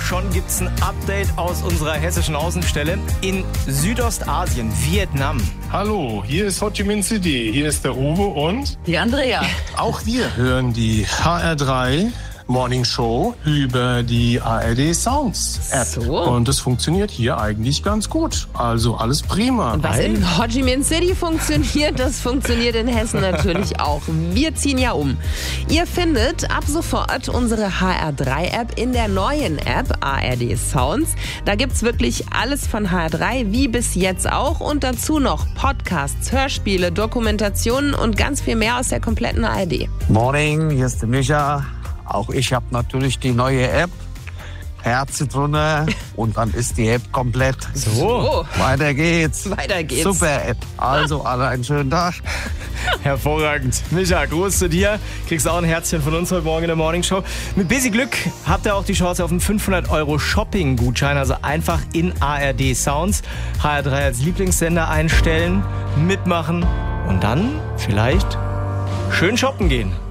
schon gibt's ein Update aus unserer hessischen Außenstelle in Südostasien, Vietnam. Hallo, hier ist Ho Chi Minh City, hier ist der Uwe und die Andrea. Auch wir hören die HR3 Morning Show über die ARD Sounds App. So. Und es funktioniert hier eigentlich ganz gut. Also alles prima. Und was in Ho Chi Minh City funktioniert, das funktioniert in Hessen natürlich auch. Wir ziehen ja um. Ihr findet ab sofort unsere HR3-App in der neuen App ARD Sounds. Da gibt's wirklich alles von HR3, wie bis jetzt auch. Und dazu noch Podcasts, Hörspiele, Dokumentationen und ganz viel mehr aus der kompletten ARD. Morning, hier ist der Micha. Auch ich habe natürlich die neue App. Herz drunter und dann ist die App komplett. So. Weiter geht's. Weiter geht's. Super App. Also alle einen schönen Tag. Hervorragend. Micha, Gruß zu dir. Kriegst auch ein Herzchen von uns heute Morgen in der Morning Show. Mit Busy Glück habt ihr auch die Chance auf einen 500€ Shopping-Gutschein. Also einfach in ARD Sounds HR3 als Lieblingssender einstellen, mitmachen und dann vielleicht schön shoppen gehen.